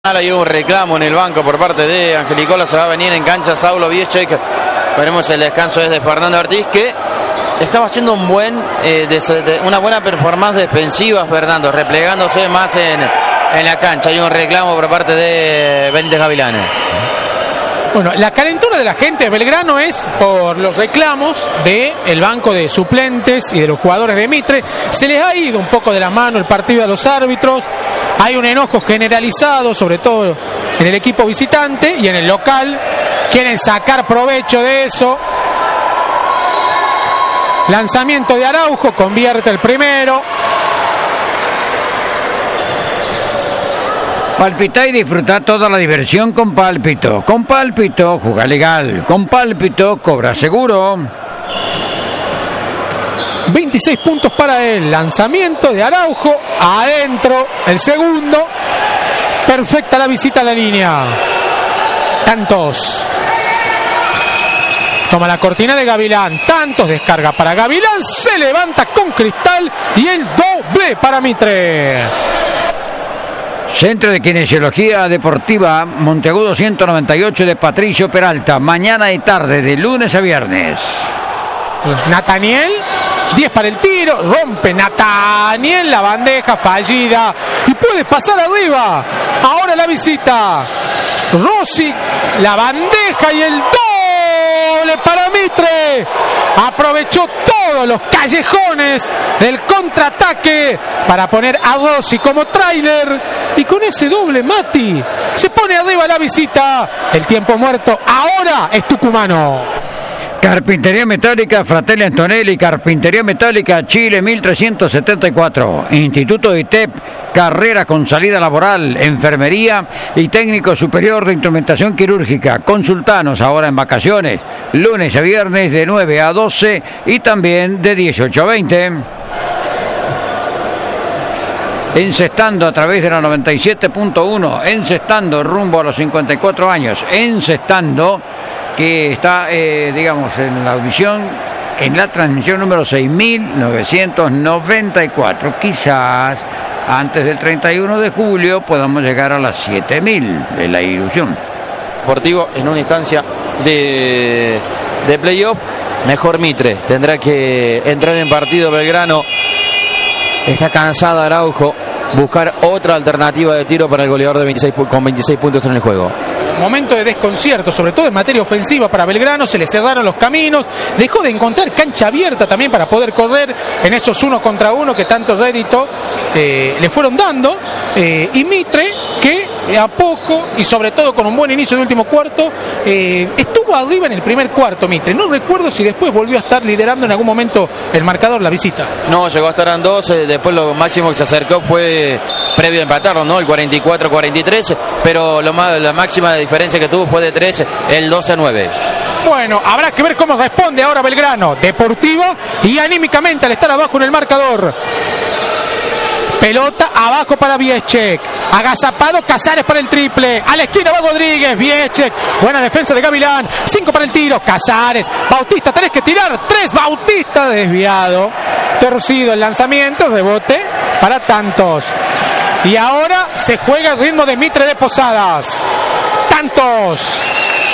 Hay un reclamo en el banco por parte de Angelicola. Se va a venir en cancha Saulo Bieszek. Veremos el descanso es de Fernando Ortiz, que estaba haciendo una buena performance defensiva. Fernando replegándose más en la cancha. Hay un reclamo por parte de Benítez Gavilán. Bueno, la calentura de la gente de Belgrano es por los reclamos del banco de suplentes y de los jugadores de Mitre. Se les ha ido un poco de la mano el partido a los árbitros. Hay un enojo generalizado, sobre todo en el equipo visitante y en el local. Quieren sacar provecho de eso. Lanzamiento de Araujo, convierte el primero. Palpita y disfruta toda la diversión con Pálpito. Con Pálpito, juega legal. Con Pálpito, cobra seguro. 26 puntos para él. Lanzamiento de Araujo. Adentro, el segundo. Perfecta la visita a la línea. Tantos. Toma la cortina de Gavilán. Tantos descarga para Gavilán. Se levanta con Cristal. Y el doble para Mitre. Centro de Kinesiología Deportiva Monteagudo 198 de Patricio Peralta. Mañana y tarde, de lunes a viernes. Nathaniel, 10 para el tiro. Rompe Nathaniel la bandeja fallida. Y puede pasar arriba. Ahora la visita. Rossi, la bandeja y el doble para Mitre. Aprovechó todos los callejones del contraataque para poner a Rossi como tráiler. Y con ese doble, Mati se pone arriba la visita. El tiempo muerto ahora es tucumano. Carpintería Metálica Fratelli Antonelli, Carpintería Metálica Chile 1374, Instituto de ITEP, carrera con salida laboral, enfermería y técnico superior de instrumentación quirúrgica. Consultanos ahora en vacaciones, lunes a viernes de 9 a 12 y también de 18 a 20. Encestando a través de la 97.1, encestando rumbo a los 54 años, encestando, que está, digamos, en la audición, en la transmisión número 6.994. Quizás antes del 31 de julio podamos llegar a las 7.000 de la ilusión. Deportivo en una instancia de playoff, mejor Mitre. Tendrá que entrar en partido Belgrano. Está cansada Araujo. Buscar otra alternativa de tiro para el goleador de con 26 puntos en el juego. Momento de desconcierto, sobre todo en materia ofensiva para Belgrano. Se le cerraron los caminos. Dejó de encontrar cancha abierta también para poder correr en esos 1 contra 1 que tanto rédito le fueron dando. Y Mitre, que a poco y sobre todo con un buen inicio del último cuarto, estuvo arriba en el primer cuarto Mitre. No recuerdo si después volvió a estar liderando en algún momento el marcador, la visita. No, llegó a estar en 2. Después lo máximo que se acercó fue previo a empatarlo, ¿no? El 44-43, pero la máxima diferencia que tuvo fue de 3, el 12-9. Bueno, habrá que ver cómo responde ahora Belgrano, deportiva y anímicamente al estar abajo en el marcador. Pelota abajo para Bieszek. Agazapado Casares para el triple. A la esquina va Rodríguez. Bieszek. Buena defensa de Gavilán. 5 para el tiro. Casares. Bautista, tenés que tirar. 3. Bautista desviado. Torcido el lanzamiento. Rebote para Tantos. Y ahora se juega el ritmo de Mitre de Posadas. Tantos.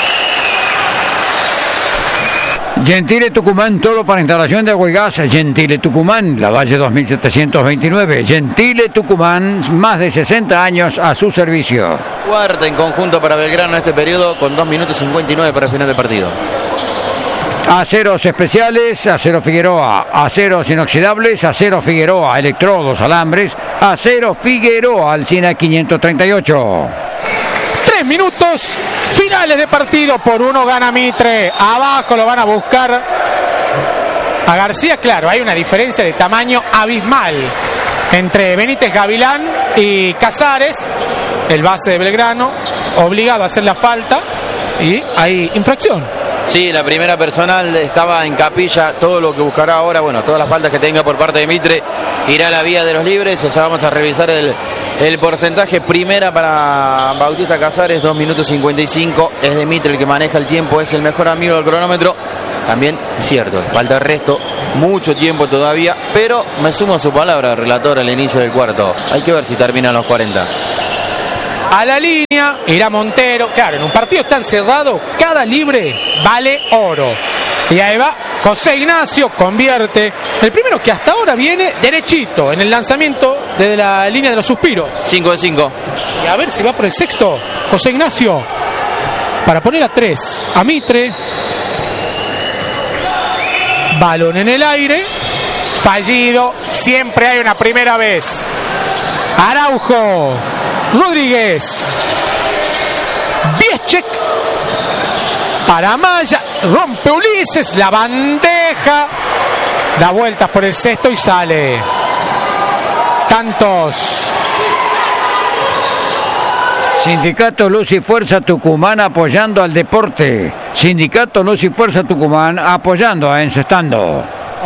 Gentile Tucumán, todo para instalación de agua y gas. Gentile Tucumán, la Valle 2729. Gentile Tucumán, más de 60 años a su servicio. Cuarta en conjunto para Belgrano en este periodo, con 2 minutos 59 para el final del partido. Aceros especiales, Acero Figueroa. Aceros inoxidables, Acero Figueroa. Electrodos, alambres, Acero Figueroa, Alcina 538. 3 minutos finales de partido. Por 1 gana Mitre. Abajo lo van a buscar a García. Claro, hay una diferencia de tamaño abismal entre Benítez Gavilán y Casares, el base de Belgrano, obligado a hacer la falta y hay infracción. Sí, la primera personal estaba en capilla. Todo lo que buscará ahora, bueno, todas las faltas que tenga por parte de Mitre, irá a la vía de los libres. Ya vamos a revisar el porcentaje. Primera para Bautista Casares, 2 minutos 55. Es de Mitre el que maneja el tiempo, es el mejor amigo del cronómetro. También es cierto, falta el resto, mucho tiempo todavía, pero me sumo a su palabra, relator, al inicio del cuarto. Hay que ver si terminan los 40. a la línea, irá Montero. Claro, en un partido tan cerrado, cada libre vale oro. Y ahí va José Ignacio, convierte. El primero que hasta ahora viene derechito en el lanzamiento desde la línea de los suspiros. 5 de 5. Y a ver si va por el sexto. José Ignacio, para poner a 3 a Mitre. Balón en el aire. Fallido. Siempre hay una primera vez. Araujo. Rodríguez. Bieszczek. Para Maya. Rompe Ulises. La bandeja. Da vueltas por el cesto y sale. Tantos. Sindicato Luz y Fuerza Tucumán apoyando al deporte. Sindicato Luz y Fuerza Tucumán apoyando a Encestando.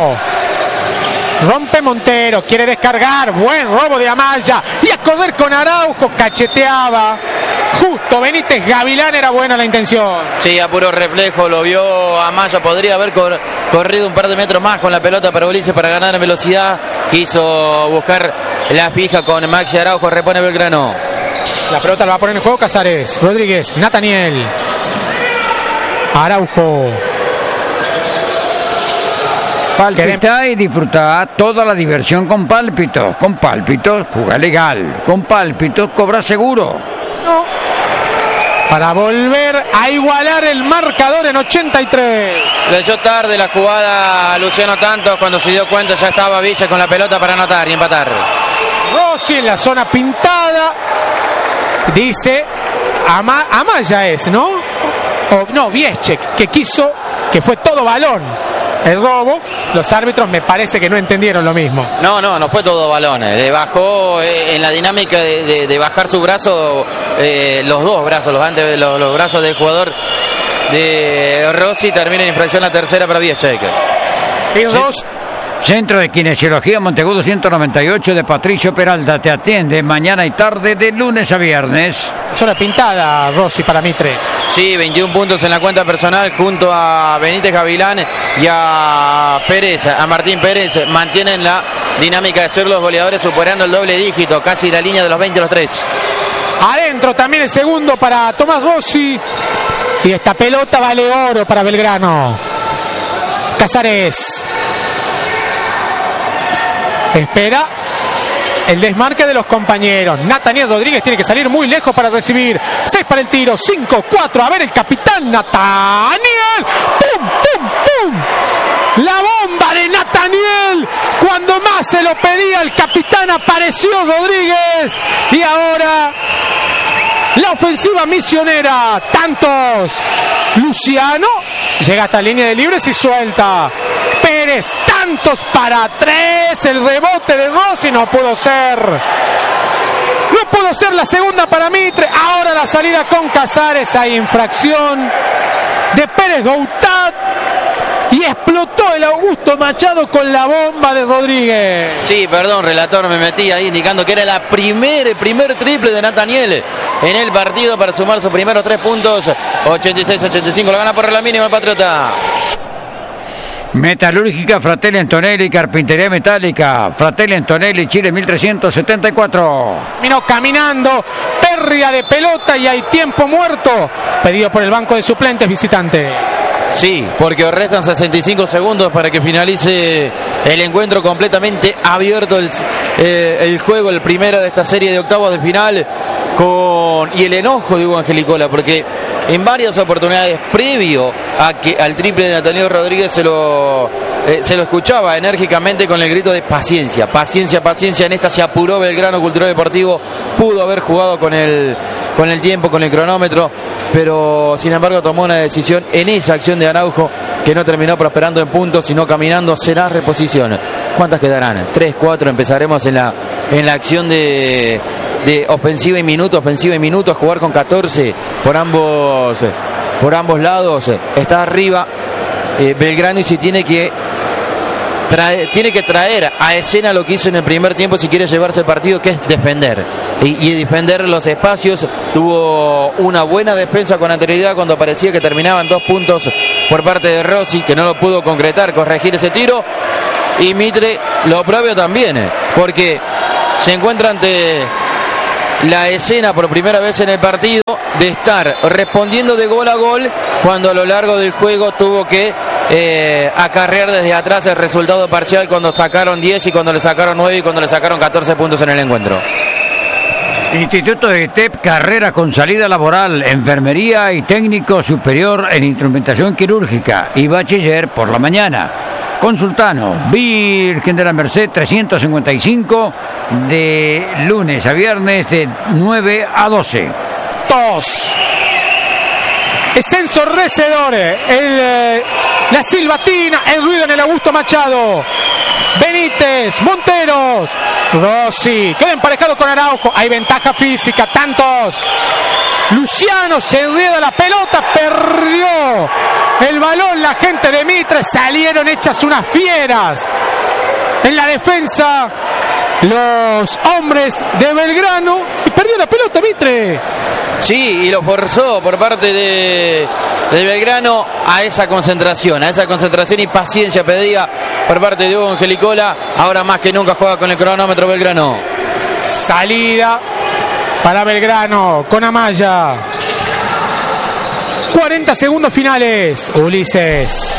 Rompe Montero, quiere descargar, buen robo de Amaya y a correr con Araujo, cacheteaba. Justo Benítez Gavilán, era buena la intención. Sí, a puro reflejo, lo vio Amaya, podría haber corrido un par de metros más con la pelota para Ulises para ganar en velocidad. Quiso buscar la fija con Maxi Araujo, repone Belgrano. La pelota la va a poner en juego Casares, Rodríguez, Nathaniel, Araujo. Palpita y disfruta toda la diversión con Pálpito. Con Pálpito, juega legal. Con Pálpito, cobra seguro. No. Para volver a igualar el marcador en 83. Leyó tarde la jugada a Luciano Tantos, cuando se dio cuenta ya estaba Villa con la pelota para anotar y empatar. Rossi en la zona pintada. Dice Amaya es, ¿no? No, Bieszczek, que quiso, que fue todo balón el robo. Los árbitros me parece que no entendieron lo mismo. No fue todo balones. Le bajó en la dinámica de bajar su brazo, los dos brazos, los brazos del jugador de Rossi. Termina en infracción la tercera para Bieszczek. Y Rossi. Centro de Kinesiología Monteagudo 198 de Patricio Peralta. Te atiende mañana y tarde de lunes a viernes. Zona pintada, Rossi para Mitre. Sí, 21 puntos en la cuenta personal junto a Benítez Gavilán y a Pérez, a Martín Pérez. Mantienen la dinámica de ser los goleadores, superando el doble dígito, casi la línea de los 20 a los 3. Adentro también el segundo para Tomás Rossi. Y esta pelota vale oro para Belgrano. Casares. Espera el desmarque de los compañeros. Nathaniel Rodríguez tiene que salir muy lejos para recibir. 6 para el tiro, 5, 4. A ver el capitán Nathaniel. ¡Pum, pum, pum! La bomba de Nathaniel. Cuando más se lo pedía el capitán apareció Rodríguez. Y ahora la ofensiva misionera. Tantos. Luciano llega hasta la línea de libres y suelta. Pérez, Tantos para 3. El rebote de Rossi no pudo ser. No pudo ser la segunda para Mitre. Ahora la salida con Casares. Hay infracción de Pérez Goutat. Y explotó el Augusto Machado con la bomba de Rodríguez. Sí, perdón, relator, me metí ahí indicando que era el primer triple de Nathaniel en el partido para sumar sus primeros 3 puntos. 86-85, lo gana por la mínima el Patriota. Metalúrgica Fratelli Antonelli, Carpintería Metálica, Fratelli Antonelli, Chile 1374. Terminó caminando, pérdida de pelota y hay tiempo muerto. Pedido por el banco de suplentes visitante. Sí, porque restan 65 segundos para que finalice el encuentro, completamente abierto el juego, el primero de esta serie de octavos de final, y el enojo de Hugo Angelicola, porque en varias oportunidades previo al triple de Nathaniel Rodríguez se lo escuchaba enérgicamente con el grito de paciencia, en esta se apuró Belgrano Cultural Deportivo, pudo haber jugado con el tiempo, con el cronómetro, pero sin embargo tomó una decisión en esa acción de Araujo que no terminó prosperando en puntos, sino caminando. Será reposición. ¿Cuántas quedarán? 3, 4, empezaremos en la acción de ofensiva y minuto, a jugar con 14 por ambos lados. Está arriba Belgrano y si tiene que traer a escena lo que hizo en el primer tiempo si quiere llevarse el partido, que es defender y defender los espacios. Tuvo una buena defensa con anterioridad cuando parecía que terminaban 2 puntos por parte de Rossi, que no lo pudo concretar, corregir ese tiro, y Mitre lo propio también, porque se encuentra ante la escena por primera vez en el partido de estar respondiendo de gol a gol cuando a lo largo del juego tuvo que acarrear desde atrás el resultado parcial cuando sacaron 10 y cuando le sacaron 9 y cuando le sacaron 14 puntos en el encuentro. Instituto de ITEP, carrera con salida laboral, enfermería y técnico superior en instrumentación quirúrgica y bachiller por la mañana. Consultano, Virgen de la Merced 355, de lunes a viernes de 9 a 12. 2. Es ensordecedor la silbatina, el ruido en el Augusto Machado. Benítez, Monteros, Rossi, queda emparejado con Araujo, hay ventaja física, tantos. Luciano se enreda la pelota, perdió el balón la gente de Mitre, salieron hechas unas fieras. En la defensa, los hombres de Belgrano, y perdió la pelota Mitre. Sí, y lo forzó por parte de Belgrano a esa concentración y paciencia pedida por parte de Hugo Angelicola. Ahora más que nunca juega con el cronómetro Belgrano. Salida para Belgrano con Amaya. 40 segundos finales. Ulises.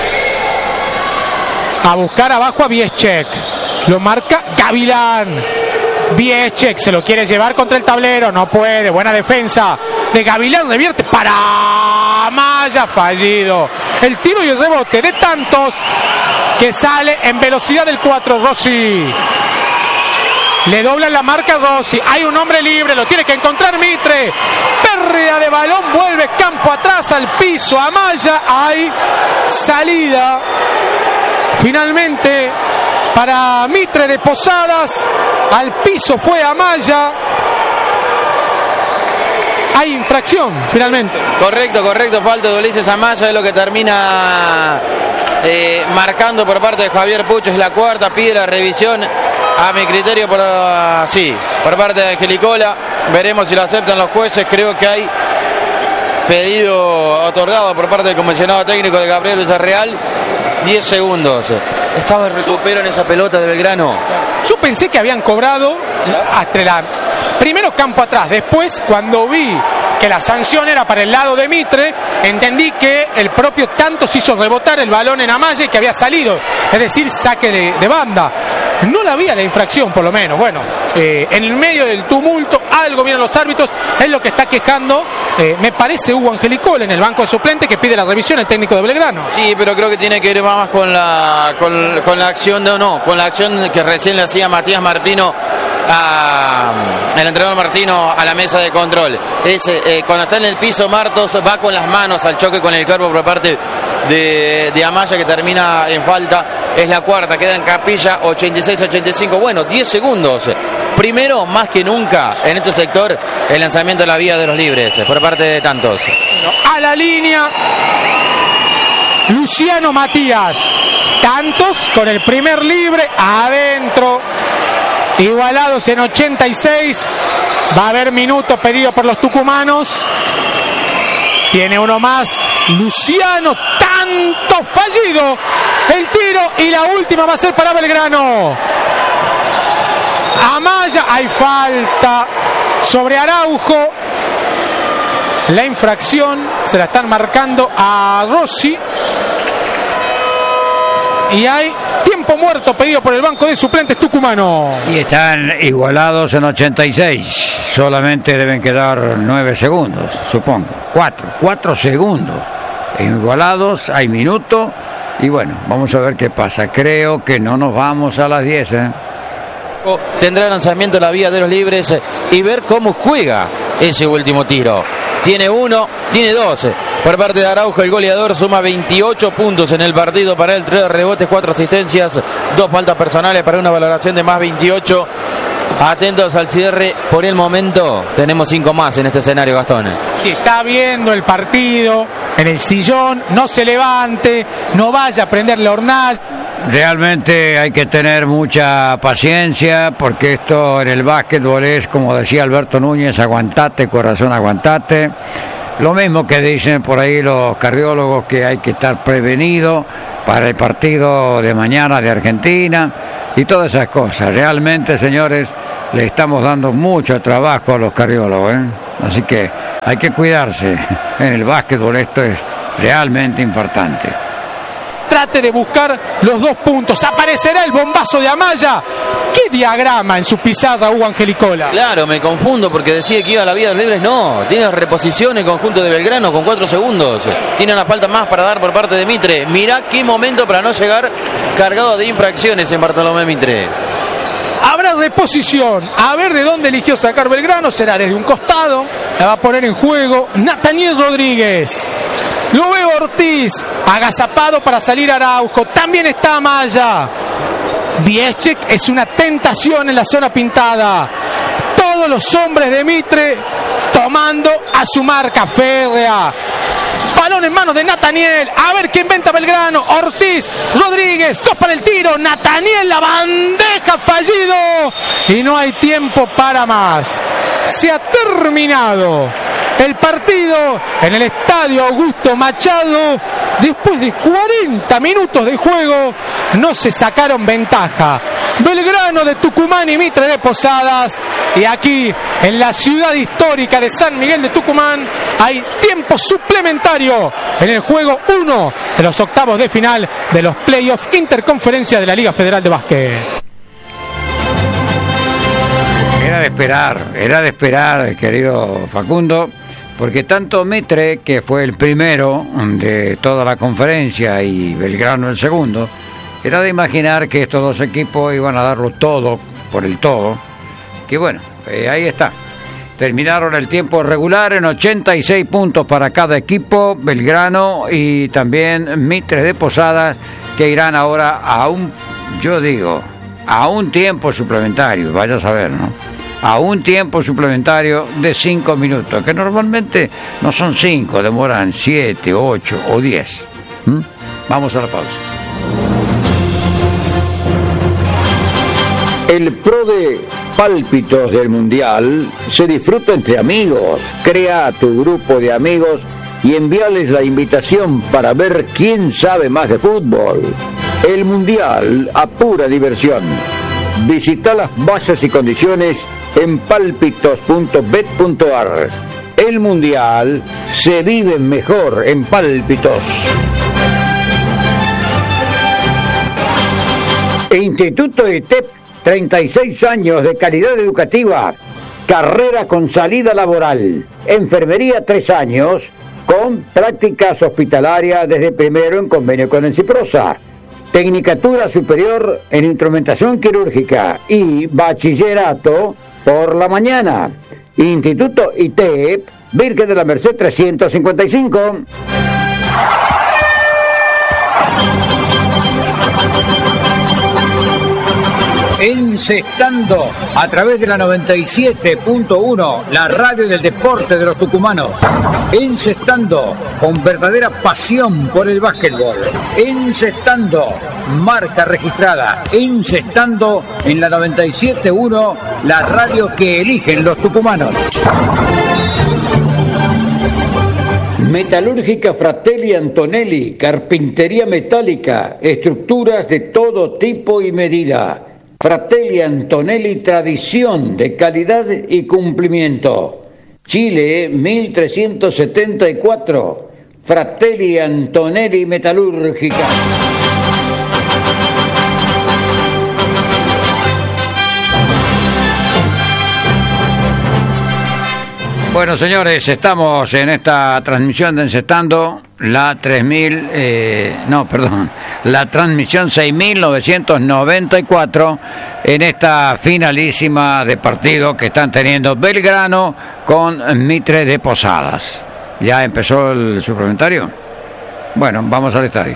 A buscar abajo a Bieszczek. Lo marca Gavilán. Bieszczek se lo quiere llevar contra el tablero, no puede, buena defensa de Gavilán, revierte para Amaya, fallido el tiro y el rebote de tantos que sale en velocidad del 4, Rossi. Le doblan la marca a Rossi, hay un hombre libre, lo tiene que encontrar Mitre, pérdida de balón, vuelve campo atrás al piso, Amaya, hay salida finalmente para Mitre de Posadas, al piso fue Amaya. Hay infracción finalmente. Correcto, falta de Ulises Amaya, es lo que termina marcando por parte de Javier Pucho, es la cuarta, pide la revisión a mi criterio por parte de Angelicola, veremos si lo aceptan los jueces, creo que hay pedido otorgado por parte del comisionado técnico de Gabriel Villarreal. 10 segundos. Estaba en recupero en esa pelota de Belgrano. Yo pensé que habían cobrado primero campo atrás, después cuando vi que la sanción era para el lado de Mitre, entendí que el propio Tantos hizo rebotar el balón en Amaya y que había salido, es decir, saque de banda. No la había la infracción, por lo menos. Bueno, en el medio del tumulto, algo vieron los árbitros, es lo que está quejando, me parece, Hugo Angelicola en el banco de suplente, que pide la revisión el técnico de Belgrano. Sí, pero creo que tiene que ir más con la acción con la acción que recién le hacía Matías Martino el entrenador Martino a la mesa de control. Cuando está en el piso Martos va con las manos al choque con el cuerpo por parte de Amaya, que termina en falta. Es la cuarta, queda en Capilla 86-85. Bueno, 10 segundos. Primero, más que nunca, en este sector, el lanzamiento de la vía de los libres por parte de Tantos. A la línea, Luciano Matías. Tantos con el primer libre adentro. Igualados en 86. Va a haber minuto pedido por los tucumanos. Tiene uno más. Luciano, tanto fallido. El tiro y la última va a ser para Belgrano. Amaya, hay falta sobre Araujo. La infracción se la están marcando a Rossi. Y hay tiempo muerto pedido por el banco de suplentes tucumano. Y están igualados en 86. Solamente deben quedar 9 segundos, supongo. 4 segundos. Igualados, hay minuto. Y bueno, vamos a ver qué pasa. Creo que no nos vamos a las 10, Tendrá lanzamiento la vía de los libres y ver cómo juega ese último tiro. Tiene 1, tiene 12. Por parte de Araujo, el goleador suma 28 puntos en el partido para él, 3 rebotes, 4 asistencias, 2 faltas personales para una valoración de más 28. Atentos al cierre, por el momento tenemos 5 más en este escenario, Gastón. Si está viendo el partido en el sillón, no se levante, no vaya a prender la hornalla. Realmente hay que tener mucha paciencia, porque esto en el básquetbol es, como decía Alberto Núñez, aguantate, corazón, aguantate. Lo mismo que dicen por ahí los cardiólogos, que hay que estar prevenido para el partido de mañana de Argentina y todas esas cosas. Realmente, señores, le estamos dando mucho trabajo a los cardiólogos, así que hay que cuidarse. En el básquetbol esto es realmente importante. Trate de buscar los 2 puntos. Aparecerá el bombazo de Amaya. ¿Qué diagrama en su pizarra, Hugo Angelicola? Claro, me confundo porque decía que iba a la vía de los libres. No, tiene reposición el conjunto de Belgrano con 4 segundos. Tiene una falta más para dar por parte de Mitre. Mirá qué momento para no llegar cargado de infracciones en Bartolomé Mitre. Habrá reposición. A ver de dónde eligió sacar Belgrano. Será desde un costado. La va a poner en juego Nathaniel Rodríguez. Lo veo Ortiz, agazapado para salir Araujo. También está Amaya. Bieszczek es una tentación en la zona pintada. Todos los hombres de Mitre tomando a su marca férrea. Balón en manos de Nathaniel. A ver qué inventa Belgrano. Ortiz, Rodríguez, 2 para el tiro. Nathaniel, la bandeja, fallido. Y no hay tiempo para más. Se ha terminado el partido en el estadio Augusto Machado. Después de 40 minutos de juego, no se sacaron ventaja. Belgrano de Tucumán y Mitre de Posadas. Y aquí, en la ciudad histórica de San Miguel de Tucumán, hay tiempo suplementario en el juego 1 de los octavos de final de los playoffs interconferencia de la Liga Federal de Básquet. Era de esperar, querido Facundo, porque tanto Mitre, que fue el primero de toda la conferencia, y Belgrano el segundo, era de imaginar que estos dos equipos iban a darlo todo por el todo, que bueno, ahí está. Terminaron el tiempo regular en 86 puntos para cada equipo, Belgrano y también Mitre de Posadas, que irán ahora a un tiempo suplementario, vaya a saber, ¿no? A un tiempo suplementario de 5 minutos, que normalmente no son 5, demoran 7, 8 o 10. Vamos a la pausa. El pro de pálpitos del Mundial se disfruta entre amigos. Crea a tu grupo de amigos y envíales la invitación para ver quién sabe más de fútbol. El Mundial a pura diversión. Visita las bases y condiciones en pálpitos.bet.ar. El Mundial se vive mejor en Pálpitos. Instituto ITEP, 36 años de calidad educativa, carrera con salida laboral, enfermería 3 años, con prácticas hospitalarias desde primero en convenio con Enciprosa, tecnicatura superior en instrumentación quirúrgica y bachillerato por la mañana. Instituto ITEP, Virgen de la Merced 355. Encestando a través de la 97.1, la radio del deporte de los tucumanos. Encestando con verdadera pasión por el básquetbol. Encestando, marca registrada. Encestando en la 97.1, la radio que eligen los tucumanos. Metalúrgica Fratelli Antonelli, carpintería metálica, estructuras de todo tipo y medida. Fratelli Antonelli, tradición de calidad y cumplimiento. Chile 1374. Fratelli Antonelli Metalúrgica. Bueno, señores, estamos en esta transmisión de Encestando, la transmisión 6.994 en esta finalísima de partido que están teniendo Belgrano con Mitre de Posadas. ¿Ya empezó el suplementario? Bueno, vamos al estadio.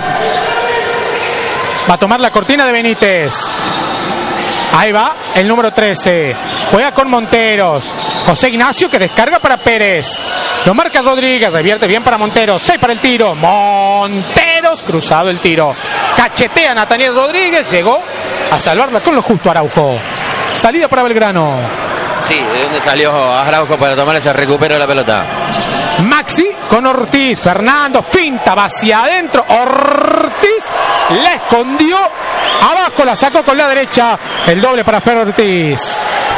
Va a tomar la cortina de Benítez. Ahí va el número 13. Juega con Monteros. José Ignacio que descarga para Pérez. Lo marca Rodríguez. Revierte bien para Monteros. 6 para el tiro. Monteros. Cruzado el tiro. Cachetea a Nathaniel Rodríguez. Llegó a salvarla con lo justo Araujo. Salida para Belgrano. Sí, ¿de dónde salió Araujo para tomar ese recupero de la pelota? Maxi con Ortiz. Fernando finta, va hacia adentro. Ortiz la escondió. Abajo la sacó con la derecha. El doble para Fer Ortiz.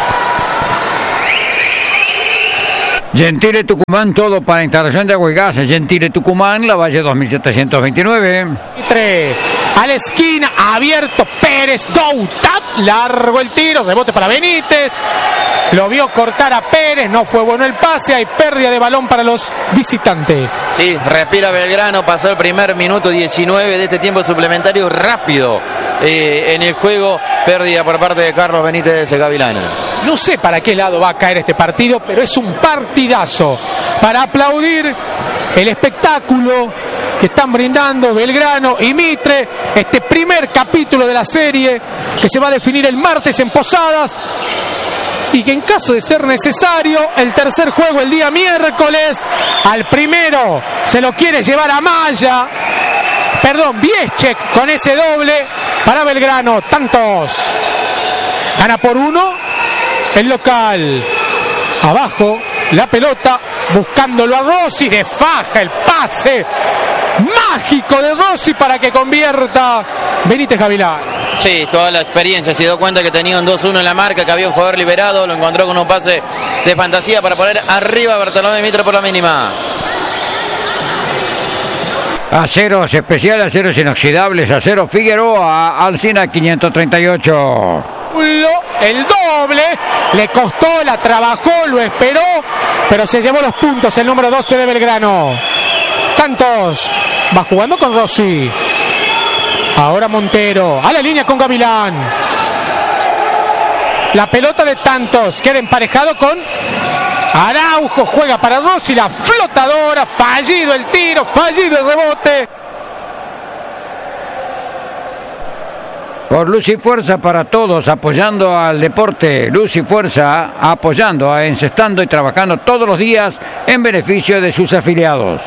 Gentile Tucumán, todo para instalación de agua y gas. Gentile Tucumán, La Valle 2729. A la esquina, abierto Pérez, Doutat, largo el tiro, rebote para Benítez. Lo vio cortar a Pérez, no fue bueno el pase, hay pérdida de balón para los visitantes. Sí, respira Belgrano, pasó el primer minuto 19 de este tiempo suplementario rápido en el juego, pérdida por parte de Carlos Benítez de Gavilán. No sé para qué lado va a caer este partido, pero es un partidazo para aplaudir el espectáculo que están brindando Belgrano y Mitre, este primer capítulo de la serie que se va a definir el martes en Posadas y que en caso de ser necesario el tercer juego el día miércoles, al primero se lo quiere llevar a Maya, Bieszczek con ese doble para Belgrano. Tantos, gana por 1 el local. Abajo la pelota, buscándolo a Rossi, de faja el pase mágico de Rossi para que convierta Benítez Gavilán. Sí, toda la experiencia, se dio cuenta que tenía un 2-1 en la marca, que había un jugador liberado, lo encontró con un pase de fantasía para poner arriba a Bartolomé Mitre por la mínima. Aceros especiales, aceros inoxidables, acero Figueroa, Alsina 538. El doble, le costó, la trabajó, lo esperó, pero se llevó los puntos el número 12 de Belgrano. Tantos, va jugando con Rossi. Ahora Montero, a la línea con Gavilán. La pelota de Tantos, queda emparejado con Araujo, juega para Rossi, la flotadora, fallido el tiro, fallido el rebote. Por Luz y Fuerza para todos, apoyando al deporte. Luz y Fuerza, apoyando, encestando y trabajando todos los días en beneficio de sus afiliados.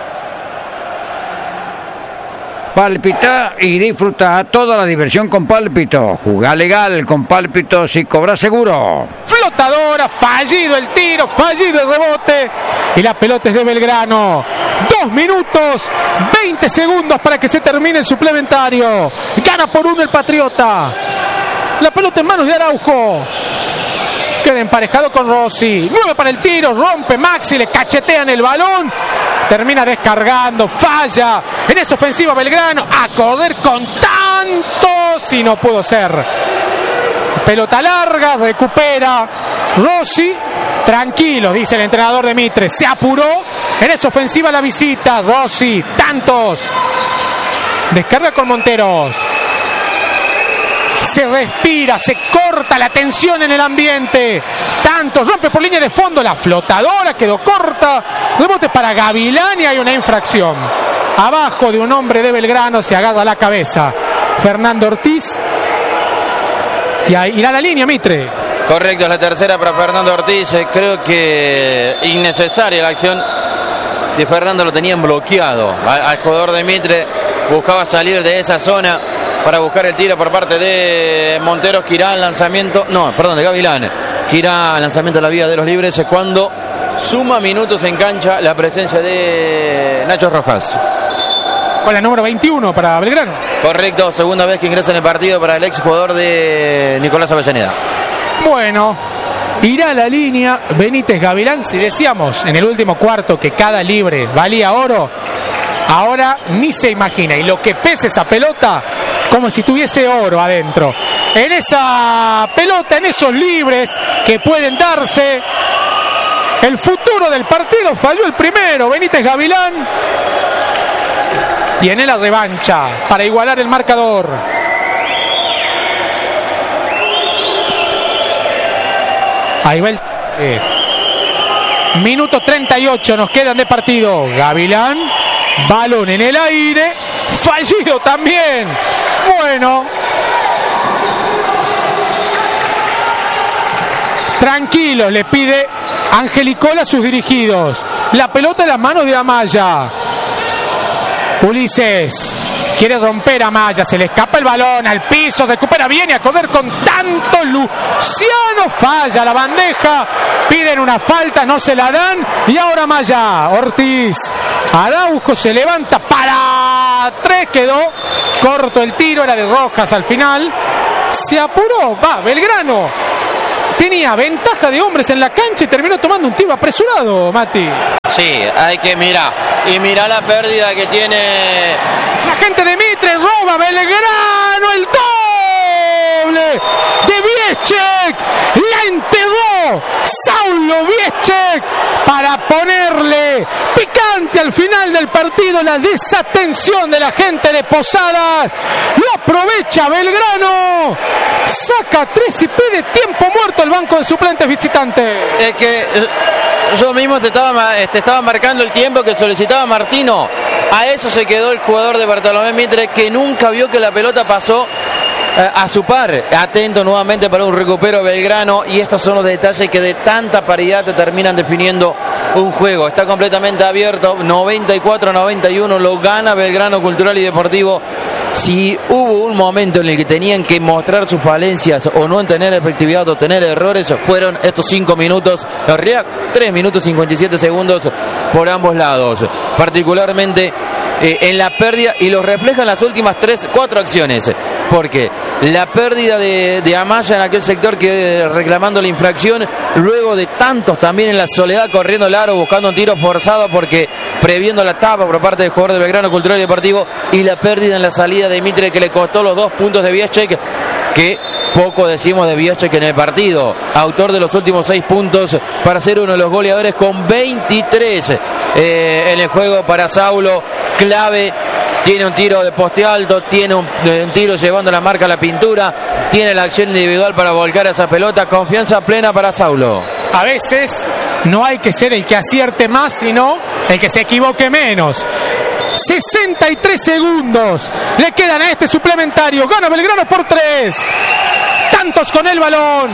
Pálpita y disfruta toda la diversión con Pálpito. Jugá legal con Pálpitos y cobra seguro. Flotadora, fallido el tiro, fallido el rebote. Y la pelota es de Belgrano. 2 minutos, 20 segundos para que se termine el suplementario. Gana por 1 el Patriota. La pelota en manos de Araujo. Queda emparejado con Rossi. 9 para el tiro, rompe Maxi, le cachetean el balón. Termina descargando, falla. En esa ofensiva Belgrano, a correr con Tantos y no pudo ser. Pelota larga, recupera Rossi. Tranquilo, dice el entrenador de Mitre. Se apuró. En esa ofensiva la visita. Rossi, Tantos. Descarga con Monteros. Se respira, se corta la tensión en el ambiente. Tantos, rompe por línea de fondo. La flotadora quedó corta. Rebote para Gavilán y hay una infracción. Abajo de un hombre de Belgrano, se agarra la cabeza Fernando Ortiz. Y ahí irá la línea Mitre. Correcto, es la tercera para Fernando Ortiz. Creo que innecesaria la acción de Fernando, lo tenían bloqueado al jugador de Mitre. Buscaba salir de esa zona para buscar el tiro por parte de Monteros, que irá al lanzamiento, de Gavilán, que irá al lanzamiento de la vía de los libres, es cuando suma minutos en cancha la presencia de Nacho Rojas. Con la número 21 para Belgrano. Correcto, segunda vez que ingresa en el partido para el ex jugador de Nicolás Avellaneda. Bueno, irá a la línea Benítez Gavilán. Si decíamos en el último cuarto que cada libre valía oro, ahora ni se imagina. Y lo que pesa esa pelota, como si tuviese oro adentro. En esa pelota, en esos libres que pueden darse el futuro del partido. Falló el primero, Benítez Gavilán. Tiene la revancha para igualar el marcador. Ahí va el... Minuto 38 nos quedan de partido. Gavilán, balón en el aire, fallido también. Bueno, tranquilo, le pide Angelicola a sus dirigidos. La pelota en las manos de Amaya. Ulises quiere romper a Maya, se le escapa el balón al piso, recupera bien y a correr con tanto. Luciano falla la bandeja, piden una falta, no se la dan y ahora Maya. Ortiz, Araujo se levanta para 3, quedó corto el tiro, era de Rojas al final, se apuró, Belgrano tenía ventaja de hombres en la cancha y terminó tomando un tiro apresurado, Mati. Sí, hay que mirar. Y mirá la pérdida que tiene la gente de Mitre. Roba Belgrano el doble de Bieszczek. La enterró Saulo Bieszczek para ponerle picante al final del partido. La desatención de la gente de Posadas. Lo aprovecha Belgrano. Saca 3 y pide tiempo muerto el banco de suplentes visitantes. Es que yo mismo te estaba marcando el tiempo que solicitaba Martino. A eso se quedó el jugador de Bartolomé Mitre, que nunca vio que la pelota pasó a su par. Atento nuevamente para un recupero Belgrano, y estos son los detalles que de tanta paridad te terminan definiendo un juego. Está completamente abierto, 94-91, lo gana Belgrano Cultural y Deportivo. Si hubo un momento en el que tenían que mostrar sus falencias o no tener efectividad o tener errores, fueron estos 5 minutos, en realidad 3 minutos 57 segundos por ambos lados, particularmente en la pérdida, y lo reflejan las últimas 4 acciones, porque la pérdida de Amaya en aquel sector que reclamando la infracción, luego de tantos también en la soledad corriendo el aro buscando un tiro forzado porque previendo la tapa por parte del jugador de Belgrano Cultural y Deportivo, y la pérdida en la salida de Mitre que le costó los 2 puntos de Bieszczek, que poco decimos de Bieszczek en el partido, autor de los últimos 6 puntos para ser uno de los goleadores con 23 en el juego para Saulo, clave. Tiene un tiro de poste alto, tiene un tiro llevando la marca a la pintura, tiene la acción individual para volcar esa pelota, confianza plena para Saulo. A veces no hay que ser el que acierte más, sino el que se equivoque menos. 63 segundos le quedan a este suplementario, gana Belgrano por 3, tantos con el balón.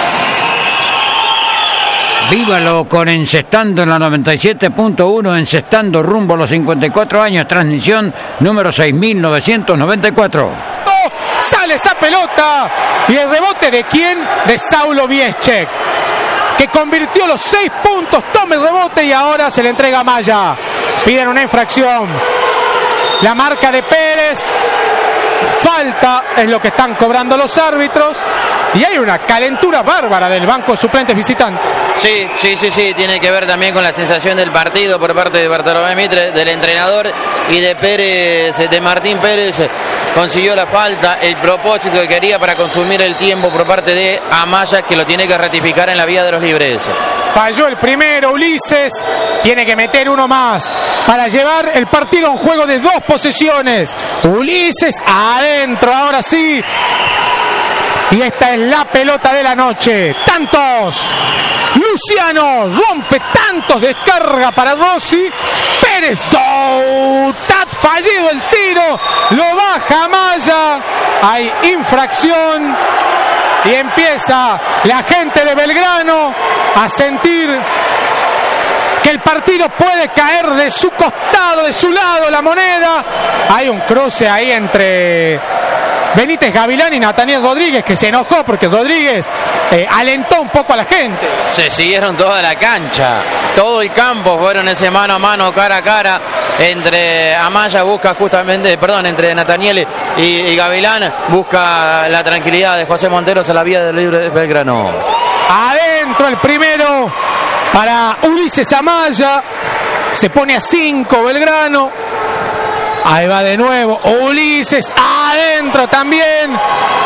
Vívalo con Encestando en la 97.1, Encestando rumbo a los 54 años, transmisión número 6994. Sale esa pelota y el rebote de quién, de Saulo Bieszczek, que convirtió los 6 puntos, toma el rebote y ahora se le entrega a Maya. Piden una infracción, la marca de Pérez, falta es lo que están cobrando los árbitros, y hay una calentura bárbara del banco de suplentes visitantes. Sí, tiene que ver también con la sensación del partido por parte de Bartolomé Mitre, del entrenador, y de Pérez, de Martín Pérez. Consiguió la falta, el propósito que quería para consumir el tiempo por parte de Amaya, que lo tiene que ratificar en la vía de los libres. Falló el primero Ulises, tiene que meter uno más para llevar el partido a un juego de 2 posesiones. Ulises adentro, ahora sí. Y esta es la pelota de la noche. Tantos. Luciano rompe tantos, descarga para Rossi. Pérez, Doutat, fallido el tiro, lo baja Maya. Hay infracción y empieza la gente de Belgrano a sentir que el partido puede caer de su costado, de su lado la moneda. Hay un cruce ahí entre Benítez Gavilán y Nathaniel Rodríguez, que se enojó porque Rodríguez alentó un poco a la gente. Se siguieron toda la cancha, todo el campo fueron ese mano a mano, cara a cara, entre Amaya busca entre Nathaniel y Gavilán, busca la tranquilidad de José Monteros a la vía del libre de Belgrano. Adentro el primero para Ulises Amaya, se pone a 5 Belgrano. Ahí va de nuevo Ulises, adentro también.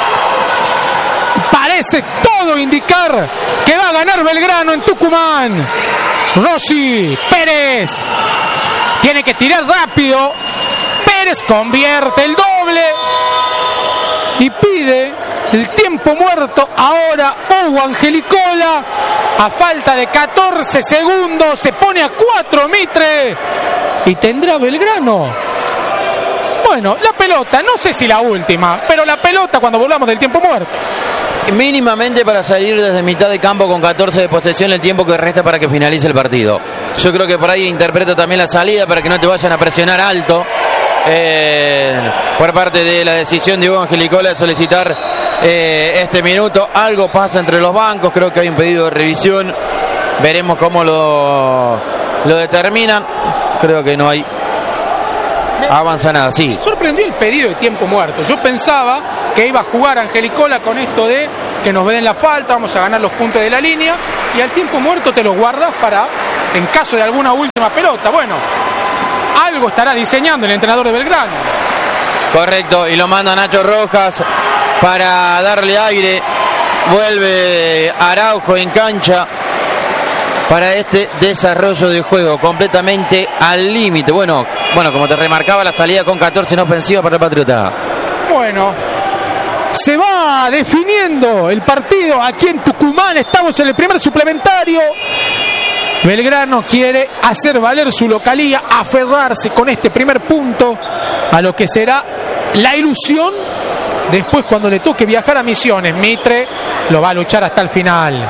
Parece todo indicar que va a ganar Belgrano en Tucumán. Rossi, Pérez, tiene que tirar rápido. Pérez convierte el doble y pide el tiempo muerto ahora Hugo Angelicola. A falta de 14 segundos se pone a 4 Mitre y tendrá Belgrano. Bueno, la pelota, no sé si la última, pero la pelota cuando volvamos del tiempo muerto. Mínimamente para salir desde mitad de campo con 14 de posesión, el tiempo que resta para que finalice el partido. Yo creo que por ahí interpreta también la salida para que no te vayan a presionar alto. por parte de la decisión de Hugo Angelicola de solicitar este minuto. Algo pasa entre los bancos, creo que hay un pedido de revisión, veremos cómo lo determinan. Creo que no hay avanza nada, sí. Me sorprendió el pedido de tiempo muerto. Yo pensaba que iba a jugar Angelicola con esto de que nos den la falta, vamos a ganar los puntos de la línea, y al tiempo muerto te los guardas para en caso de alguna última pelota. Bueno, algo estará diseñando el entrenador de Belgrano. Correcto, y lo manda Nacho Rojas para darle aire. Vuelve Araujo en cancha para este desarrollo de juego completamente al límite. Bueno, como te remarcaba, la salida con 14 no ofensiva para el Patriota. Bueno, se va definiendo el partido aquí en Tucumán. Estamos en el primer suplementario. Belgrano quiere hacer valer su localía, aferrarse con este primer punto a lo que será la ilusión después cuando le toque viajar a Misiones. Mitre lo va a luchar hasta el final.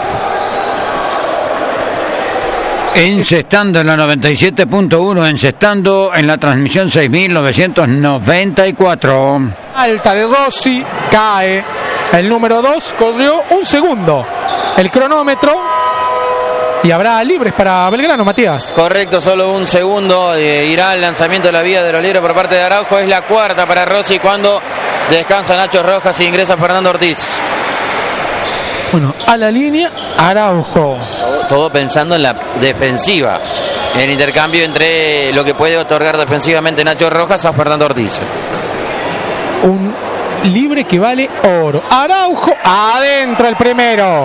Encestando en la 97.1, encestando en la transmisión 6994. Alta de Rossi, cae el número 2, corrió un segundo el cronómetro y habrá libres para Belgrano, Matías. Correcto, solo un segundo, irá el lanzamiento de la vía de los libres por parte de Araujo. Es la cuarta para Rossi cuando descansa Nacho Rojas e ingresa Fernando Ortiz. Bueno, a la línea Araujo. Todo pensando en la defensiva, en el intercambio entre lo que puede otorgar defensivamente Nacho Rojas a Fernando Ortiz. Un libre que vale oro. Araujo adentro el primero.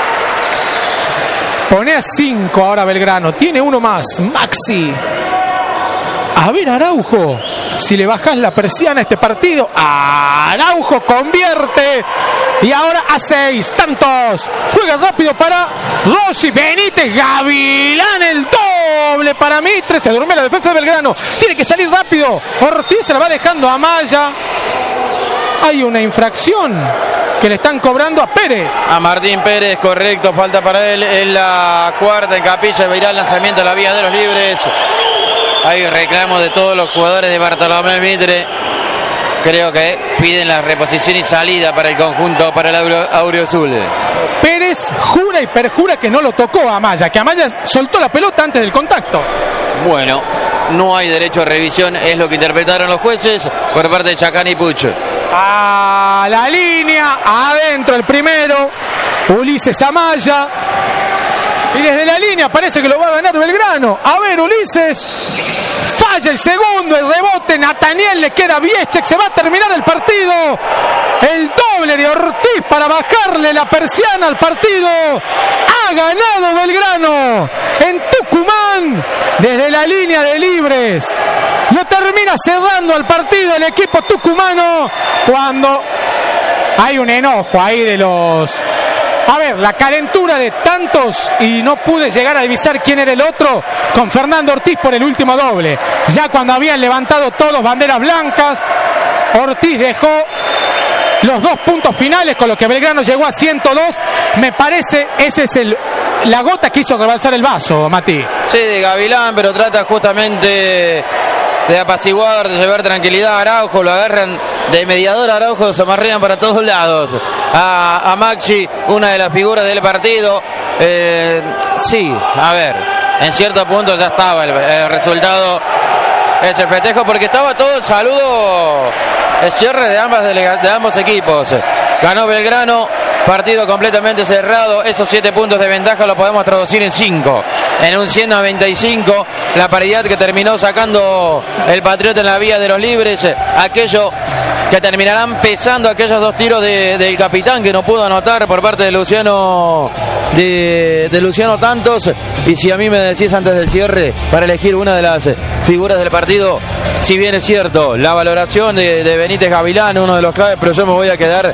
Pone a 5 ahora Belgrano. Tiene uno más, Maxi. A ver, Araujo, si le bajas la persiana a este partido. Araujo convierte. Y ahora a 6, tantos. Juega rápido para Rossi. Benítez, Gavilán, el doble para Mitre. Se durmió la defensa de Belgrano. Tiene que salir rápido. Ortiz se la va dejando a Maya. Hay una infracción que le están cobrando a Pérez. A Martín Pérez, correcto. Falta para él en la cuarta en Capilla. Irá el lanzamiento a la vía de los libres. Hay reclamos de todos los jugadores de Bartolomé Mitre. Creo que piden la reposición y salida para el conjunto, para el Auriazul. Pérez jura y perjura que no lo tocó a Amaya, que Amaya soltó la pelota antes del contacto. Bueno, no hay derecho a revisión, es lo que interpretaron los jueces por parte de Chacán y Puch. A la línea, adentro el primero, Ulises Amaya. Y desde la línea parece que lo va a ganar Belgrano. A ver, Ulises. Falla el segundo, el rebote. Nathaniel le queda a Bieszczek. Se va a terminar el partido. El doble de Ortiz para bajarle la persiana al partido. Ha ganado Belgrano en Tucumán. Desde la línea de libres. Lo termina cerrando el partido el equipo tucumano. Cuando hay un enojo ahí de los... A ver, la calentura de tantos y no pude llegar a divisar quién era el otro con Fernando Ortiz por el último doble. Ya cuando habían levantado todos banderas blancas, Ortiz dejó los 2 puntos finales con los que Belgrano llegó a 102. Me parece ese es la gota que hizo rebalsar el vaso, Mati. Sí, de Gavilán, pero trata justamente de apaciguar, de llevar tranquilidad a Araujo. Lo agarran de mediador a Araujo, se amarrean para todos lados. A Maxi, una de las figuras del partido. Sí, a ver, en cierto punto ya estaba el resultado, ese festejo, porque estaba todo el saludo, el cierre de ambos equipos. Ganó Belgrano, partido completamente cerrado. Esos 7 puntos de ventaja lo podemos traducir en 5. En un 100-95, la paridad que terminó sacando el Patriota en la vía de los libres. Aquello que terminarán pesando, aquellos 2 tiros del capitán que no pudo anotar por parte de Luciano Tantos. Y si a mí me decís antes del cierre para elegir una de las figuras del partido, si bien es cierto la valoración de Benítez Gavilán, uno de los claves, pero yo me voy a quedar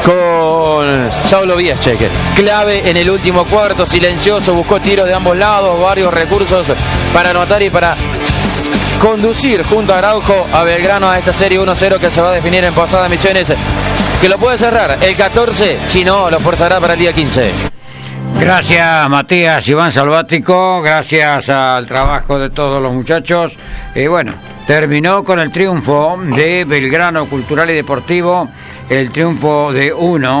con Saulo Bieszczek, clave en el último cuarto, silencioso, buscó tiros de ambos lados, varios recursos para anotar y para conducir junto a Araujo a Belgrano a esta serie 1-0 que se va a definir en Posadas Misiones, que lo puede cerrar el 14, si no lo forzará para el día 15. Gracias Matías Iván Salvático, gracias al trabajo de todos los muchachos. Bueno, terminó con el triunfo de Belgrano Cultural y Deportivo, el triunfo de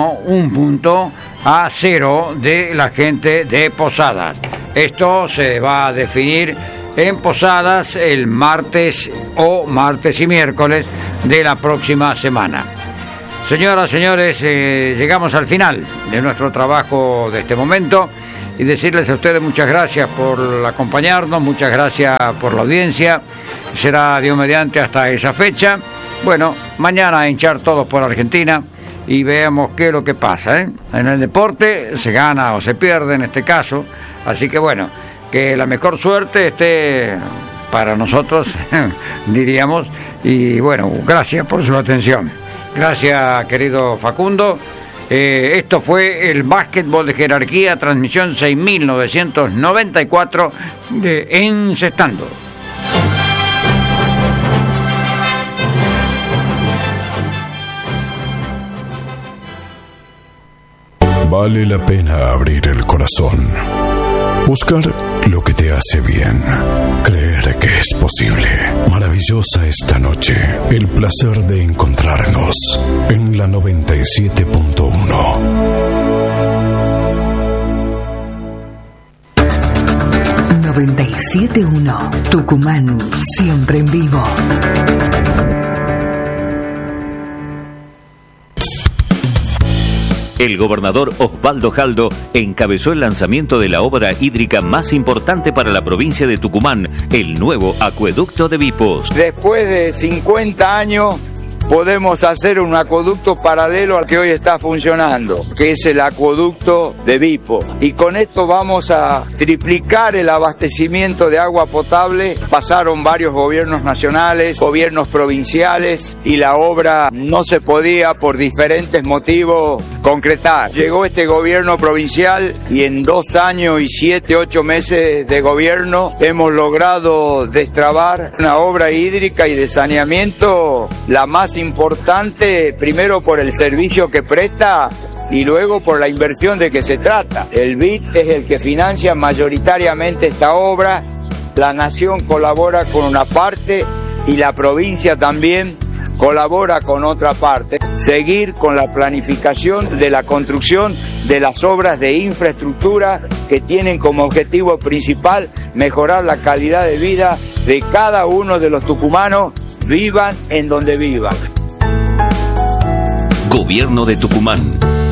1-0 de la gente de Posadas. Esto se va a definir en Posadas el martes y miércoles de la próxima semana. Señoras, señores, llegamos al final de nuestro trabajo de este momento y decirles a ustedes muchas gracias por acompañarnos, muchas gracias por la audiencia. Será Dios mediante hasta esa fecha. Bueno, mañana a hinchar todos por Argentina y veamos qué es lo que pasa, ¿eh? En el deporte se gana o se pierde en este caso, así que bueno, que la mejor suerte esté para nosotros, diríamos, y bueno, gracias por su atención. Gracias, querido Facundo. Esto fue el básquetbol de jerarquía, transmisión 6994 de Encestando. Vale la pena abrir el corazón, buscar lo que te hace bien, creer que es posible. Maravillosa esta noche, el placer de encontrarnos en la 97.1. 97.1 Tucumán, siempre en vivo. El gobernador Osvaldo Jaldo encabezó el lanzamiento de la obra hídrica más importante para la provincia de Tucumán, el nuevo acueducto de Vipos. Después de 50 años podemos hacer un acueducto paralelo al que hoy está funcionando, que es el acueducto de Vipo. Y con esto vamos a triplicar el abastecimiento de agua potable. Pasaron varios gobiernos nacionales, gobiernos provinciales, y la obra no se podía por diferentes motivos concretar. Llegó este gobierno provincial y en 2 años y 7, 8 meses de gobierno hemos logrado destrabar una obra hídrica y de saneamiento, la más importante, primero por el servicio que presta y luego por la inversión de que se trata. El BID es el que financia mayoritariamente esta obra, la Nación colabora con una parte y la provincia también colabora con otra parte. Seguir con la planificación de la construcción de las obras de infraestructura que tienen como objetivo principal mejorar la calidad de vida de cada uno de los tucumanos, vivan en donde vivan. Gobierno de Tucumán.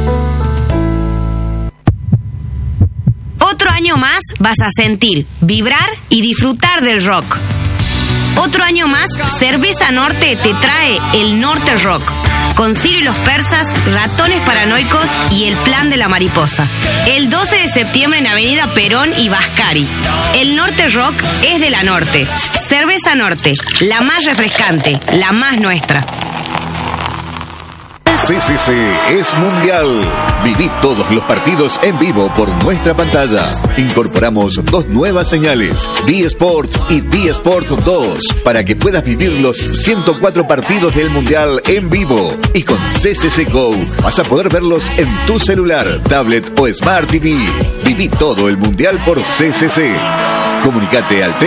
Otro año más vas a sentir, vibrar y disfrutar del rock. Otro año más, Cerveza Norte te trae el Norte Rock, con Ciro y los Persas, Ratones Paranoicos y El Plan de la Mariposa. El 12 de septiembre en Avenida Perón y Vascari. El Norte Rock es de la Norte. Cerveza Norte, la más refrescante, la más nuestra. CCC es mundial. Viví todos los partidos en vivo por nuestra pantalla. Incorporamos 2 nuevas señales, D-Sport y D-Sport 2, para que puedas vivir los 104 partidos del mundial en vivo. Y con CCC Go vas a poder verlos en tu celular, tablet o Smart TV. Viví todo el mundial por CCC. Comunicate al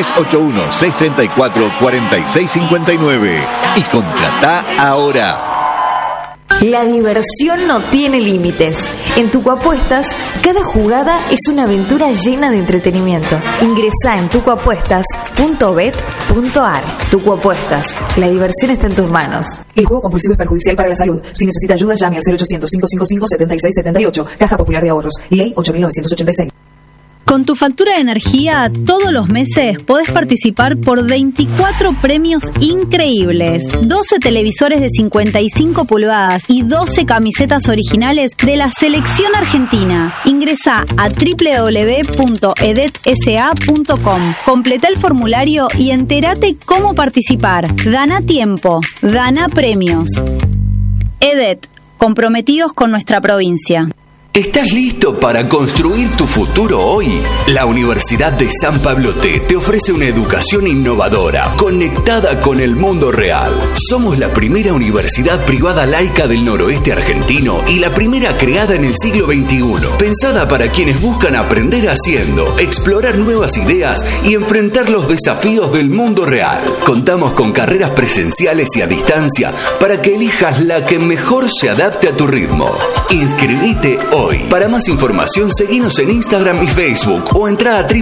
381-634-4659 y contratá ahora. La diversión no tiene límites. En Tucuapuestas, cada jugada es una aventura llena de entretenimiento. Ingresá en tucuapuestas.bet.ar. Tucuapuestas, la diversión está en tus manos. El juego compulsivo es perjudicial para la salud. Si necesita ayuda, llame al 0800-555-7678. Caja Popular de Ahorros. Ley 8.986. Con tu factura de energía, todos los meses podés participar por 24 premios increíbles. 12 televisores de 55 pulgadas y 12 camisetas originales de la selección argentina. Ingresá a www.edetsa.com. Completa el formulario y entérate cómo participar. Gana tiempo, gana premios. EDET, comprometidos con nuestra provincia. ¿Estás listo para construir tu futuro hoy? La Universidad de San Pablo te ofrece una educación innovadora, conectada con el mundo real. Somos la primera universidad privada laica del noroeste argentino y la primera creada en el siglo XXI, pensada para quienes buscan aprender haciendo, explorar nuevas ideas y enfrentar los desafíos del mundo real. Contamos con carreras presenciales y a distancia para que elijas la que mejor se adapte a tu ritmo. Inscribite hoy. Para más información, seguinos en Instagram y Facebook o entra a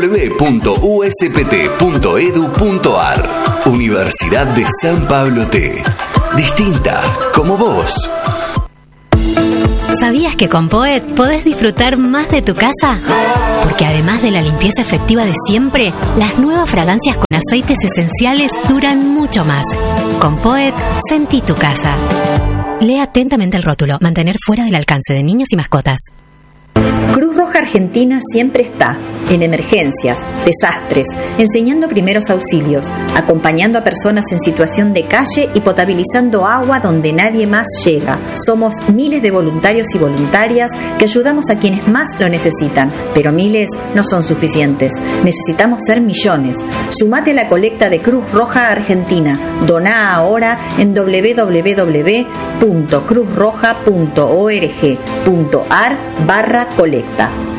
www.uspt.edu.ar. Universidad de San Pablo T. Distinta como vos. ¿Sabías que con Poet podés disfrutar más de tu casa? Porque además de la limpieza efectiva de siempre, las nuevas fragancias con aceites esenciales duran mucho más. Con Poet, sentí tu casa. Lea atentamente el rótulo. Mantener fuera del alcance de niños y mascotas. Cruz Roja Argentina siempre está, en emergencias, desastres, enseñando primeros auxilios, acompañando a personas en situación de calle y potabilizando agua donde nadie más llega. Somos miles de voluntarios y voluntarias que ayudamos a quienes más lo necesitan, pero miles no son suficientes. Necesitamos ser millones. Sumate a la colecta de Cruz Roja Argentina. Doná ahora en www.cruzroja.org.ar/colecta.